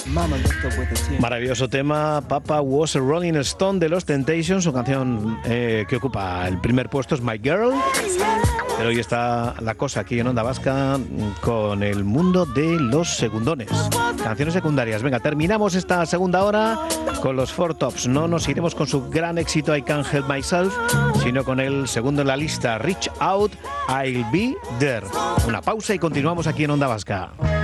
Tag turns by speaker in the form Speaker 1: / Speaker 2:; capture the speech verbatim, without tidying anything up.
Speaker 1: Maravilloso tema, Papa Was a Rolling Stone de los Temptations, su canción eh, que ocupa el primer puesto es My Girl. Pero hoy está la cosa aquí en Onda Vasca con el mundo de los segundones, canciones secundarias. Venga, terminamos esta segunda hora con los Four Tops. No nos iremos con su gran éxito I Can't Help Myself, sino con el segundo en la lista, Reach Out, I'll Be There. Una pausa y continuamos aquí en Onda Vasca.